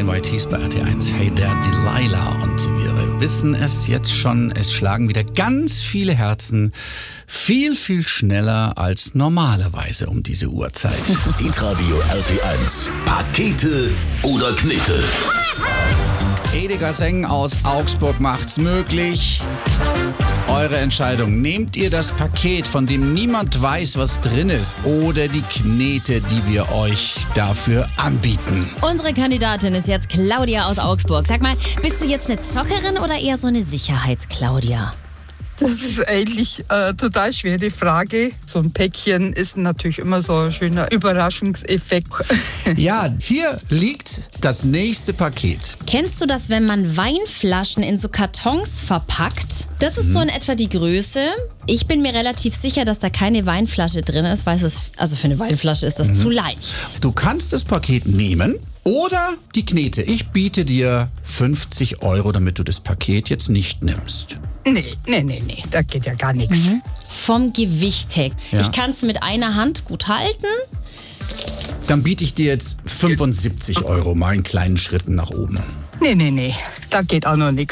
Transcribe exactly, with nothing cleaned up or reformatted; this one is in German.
den Y Ts bei R T eins. Hey, der Delilah. Und wir wissen es jetzt schon, es schlagen wieder ganz viele Herzen viel, viel schneller als normalerweise um diese Uhrzeit. Hitradio R T eins. Pakete oder Knete? Edeka Seng aus Augsburg macht's möglich. Eure Entscheidung. Nehmt ihr das Paket, von dem niemand weiß, was drin ist, oder die Knete, die wir euch dafür anbieten? Unsere Kandidatin ist jetzt Claudia aus Augsburg. Sag mal, bist du jetzt eine Zockerin oder eher so eine Sicherheits-Claudia? Das ist eigentlich eine total schwere Frage. So ein Päckchen ist natürlich immer so ein schöner Überraschungseffekt. Ja, hier liegt das nächste Paket. Kennst du das, wenn man Weinflaschen in so Kartons verpackt? Das ist mhm. so in etwa die Größe. Ich bin mir relativ sicher, dass da keine Weinflasche drin ist, weil es ist, also für eine Weinflasche ist das mhm. zu leicht. Du kannst das Paket nehmen oder die Knete. Ich biete dir fünfzig Euro, damit du das Paket jetzt nicht nimmst. Nee, nee, nee, nee, da geht ja gar nichts. Mhm. Vom Gewicht her. Ja. Ich kann es mit einer Hand gut halten. Dann biete ich dir jetzt fünfundsiebzig Euro, mal in kleinen Schritten nach oben. Nee, nee, nee, da geht auch noch nichts.